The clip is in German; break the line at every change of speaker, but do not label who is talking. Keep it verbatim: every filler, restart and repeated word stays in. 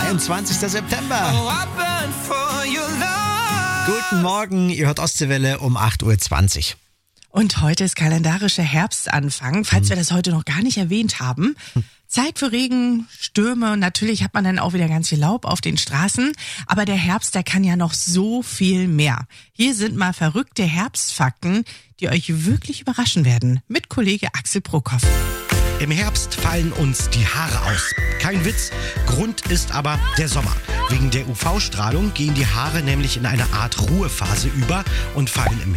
dreiundzwanzigster September. Guten Morgen, ihr hört Ostseewelle um acht Uhr zwanzig.
Und heute ist kalendarischer Herbstanfang, falls hm. wir das heute noch gar nicht erwähnt haben. Hm. Zeit für Regen, Stürme und natürlich hat man dann auch wieder ganz viel Laub auf den Straßen. Aber der Herbst, der kann ja noch so viel mehr. Hier sind mal verrückte Herbstfakten, die euch wirklich überraschen werden. Mit Kollege Axel Brockhoff.
Im Herbst fallen uns die Haare aus. Kein Witz, Grund ist aber der Sommer. Wegen der U V-Strahlung gehen die Haare nämlich in eine Art Ruhephase über und fallen im